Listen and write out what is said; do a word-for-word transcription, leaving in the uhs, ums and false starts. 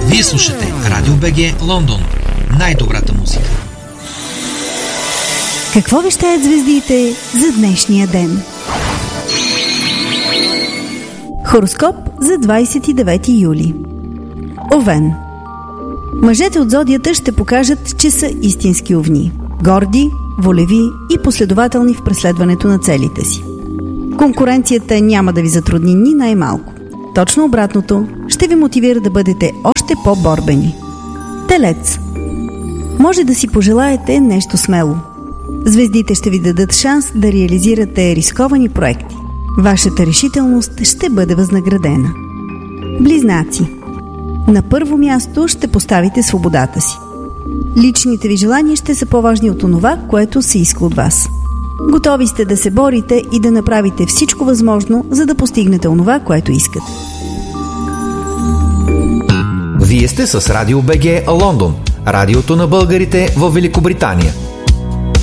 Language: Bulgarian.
Вие слушате Радио БГ Лондон. Най-добрата музика. Какво вещаят звездите за днешния ден? Хороскоп за двадесет и девети юли. Овен. Мъжете от зодията ще покажат, че са истински овни. Горди, волеви и последователни в преследването на целите си. Конкуренцията няма да ви затрудни ни най-малко. Точно обратното, ще ви мотивира да бъдете още по-борбени. Телец. Може да си пожелаете нещо смело. Звездите ще ви дадат шанс да реализирате рисковани проекти. Вашата решителност ще бъде възнаградена. Близнаци. На първо място ще поставите свободата си. Личните ви желания ще са по-важни от онова, което се иска от вас. Готови сте да се борите и да направите всичко възможно, за да постигнете онова, което искате. Вие сте с Радио БГ Лондон, радиото на българите в Великобритания.